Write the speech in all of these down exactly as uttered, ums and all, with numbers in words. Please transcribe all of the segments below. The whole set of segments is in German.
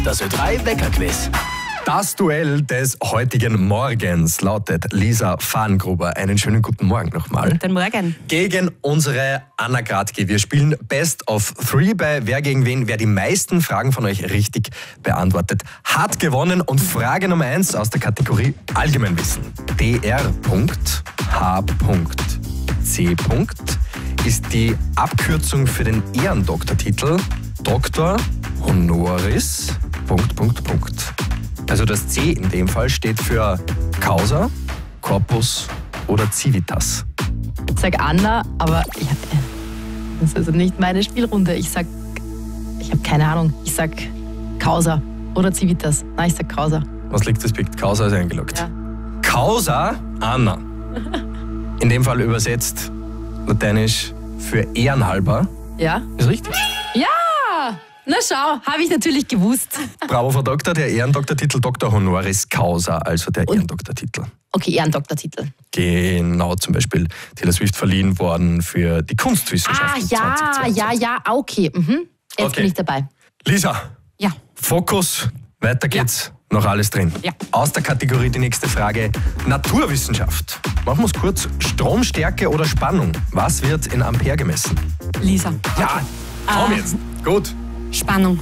Das Ö drei Weckerquiz. Das Duell des heutigen Morgens lautet Lisa Fahngruber. Einen schönen guten Morgen nochmal. Guten Morgen. Gegen unsere Anna Gradke. Wir spielen Best of Three bei Wer gegen wen. Wer die meisten Fragen von euch richtig beantwortet, hat gewonnen. Und Frage Nummer eins aus der Kategorie Allgemeinwissen. D R H C ist die Abkürzung für den Ehrendoktortitel Doktor Honoris Punkt, Punkt, Punkt. Also das C in dem Fall steht für Causa, Corpus oder Civitas. Ich sag Anna, aber ja, das ist also nicht meine Spielrunde. Ich sag, ich habe keine Ahnung. Ich sag Causa oder Civitas. Nein, ich sag Causa. Was liegt das Pikt? Causa ist eingeloggt. Ja. Causa, Anna. In dem Fall übersetzt lateinisch für ehrenhalber. Ja? Ist richtig? Ja! Na schau, habe ich natürlich gewusst. Bravo, Frau Doktor. Der Ehrendoktortitel Doktor Honoris Causa, also der Und? Ehrendoktortitel. Okay, Ehrendoktortitel. Genau, zum Beispiel Taylor Swift verliehen worden für die Ah, Kunstwissenschaften ja, zwanzig zweiundzwanzig. ja, ja, okay. Mhm. Jetzt Okay. bin ich dabei. Lisa, Ja. Fokus, weiter geht's. Noch alles drin. Ja. Aus der Kategorie die nächste Frage. Naturwissenschaft. Machen wir es kurz. Stromstärke oder Spannung? Was wird in Ampere gemessen? Lisa. Ja, komm Ah. jetzt. Gut. Spannung.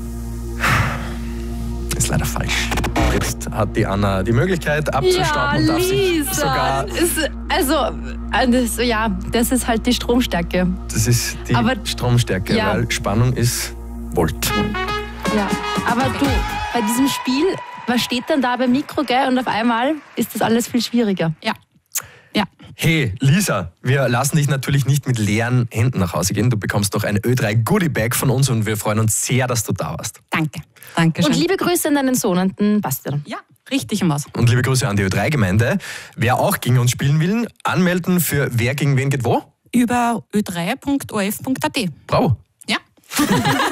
Ist leider falsch. Jetzt hat die Anna die Möglichkeit abzustauben und darf sich sogar... Ist, also, äh, das, ja, das ist halt die Stromstärke. Das ist die Aber- Stromstärke, Ja. weil Spannung ist Volt. Ja, aber du, bei diesem Spiel, was steht denn da beim Mikro, gell? Und auf einmal ist das alles viel schwieriger. Ja. Ja. Hey, Lisa, wir lassen dich natürlich nicht mit leeren Händen nach Hause gehen. Du bekommst noch ein Ö drei Goodie Bag von uns und wir freuen uns sehr, dass du da warst. Danke. Danke Und schön. liebe Grüße an deinen Sohn, an den Bastian. Ja, richtig und was. Und liebe Grüße an die Ö drei Gemeinde. Wer auch gegen uns spielen will, anmelden für Wer gegen wen geht wo? Über ö drei punkt o f punkt a t. Bravo. Ja.